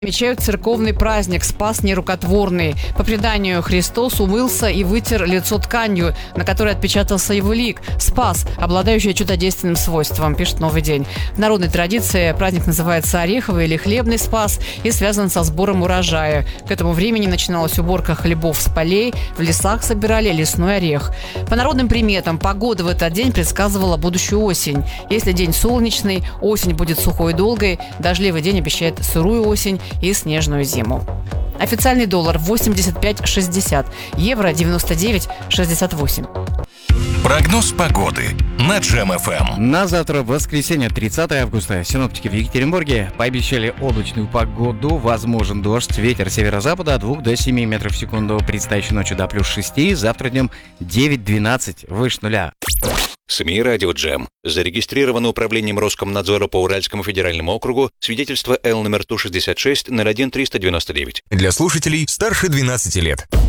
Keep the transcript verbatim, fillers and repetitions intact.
Отмечают церковный праздник Спас Нерукотворный. По преданию, Христос умылся и вытер лицо тканью, на которой отпечатался его лик. Спас, обладающий чудодейственным свойством, пишет «Новый день». В народной традиции праздник называется Ореховый или Хлебный Спас и связан со сбором урожая. К этому времени начиналась уборка хлебов с полей, в лесах собирали лесной орех. По народным приметам, погода в этот день предсказывала будущую осень. Если день солнечный, осень будет сухой и долгой, дождливый день обещает сырую осень и снежную зиму. Официальный доллар восемьдесят пять шестьдесят, евро девяносто девять шестьдесят восемь. Прогноз погоды на Джем эф эм. На завтра, воскресенье, тридцатое августа, синоптики в Екатеринбурге пообещали облачную погоду, возможен дождь, ветер северо-запада от двух до семи метров в секунду, предстоящей ночью до плюс шести, завтра днем девять-двенадцать, выше нуля. СМИ «Радио Джем». Зарегистрировано управлением Роскомнадзора по Уральскому федеральному округу свидетельство Л номер Ту шестьдесят шесть ноль один триста девяносто девять. Для слушателей старше двенадцати лет.